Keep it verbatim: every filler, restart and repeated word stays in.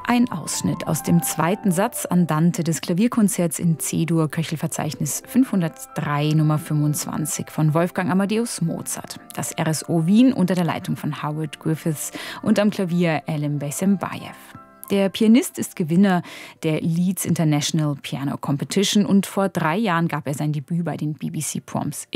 Ein Ausschnitt aus dem zweiten Satz Andante des Klavierkonzerts in C-Dur, Köchelverzeichnis fünfhundertdrei Nummer fünfundzwanzig von Wolfgang Amadeus Mozart. Das R S O Wien unter der Leitung von Howard Griffiths und am Klavier Elim Beysenbayev. Der Pianist ist Gewinner der Leeds International Piano Competition und vor drei Jahren gab er sein Debüt bei den B B C Proms